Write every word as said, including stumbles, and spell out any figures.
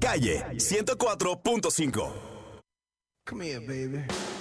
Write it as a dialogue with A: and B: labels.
A: Calle ciento cuatro punto cinco.
B: Come here, baby.